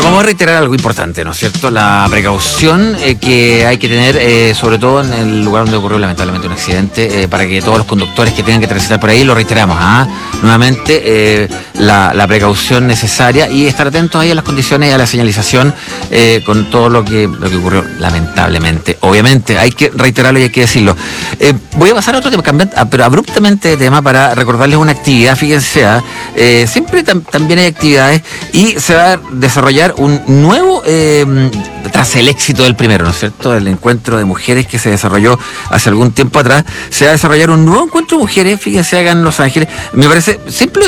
Vamos a reiterar algo importante, ¿no es cierto? La precaución que hay que tener, sobre todo en el lugar donde ocurrió lamentablemente un accidente, para que todos los conductores que tengan que transitar por ahí, lo reiteramos, nuevamente la precaución necesaria y estar atentos ahí a las condiciones y a la señalización con todo lo que ocurrió lamentablemente. Obviamente, hay que reiterarlo y hay que decirlo. Voy a pasar a otro tema, pero abruptamente de tema para recordarles una actividad, fíjense, siempre también hay actividades y se va a desarrollar un nuevo, tras el éxito del primero, ¿no es cierto? El encuentro de mujeres que se desarrolló hace algún tiempo atrás, se va a desarrollar un nuevo encuentro de mujeres, fíjense, acá en Los Ángeles. Me parece simple